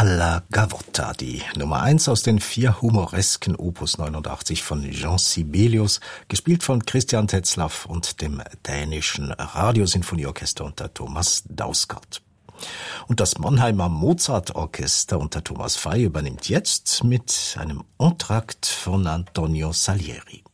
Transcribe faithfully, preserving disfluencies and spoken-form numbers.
alla Gavotta, die Nummer eins aus den vier humoresken Opus neunundachtzig von Jean Sibelius, gespielt von Christian Tetzlaff und dem dänischen Radiosinfonieorchester unter Thomas Dausgaard. Und das Mannheimer Mozart-Orchester unter Thomas Fey übernimmt jetzt mit einem Entrakt von Antonio Salieri.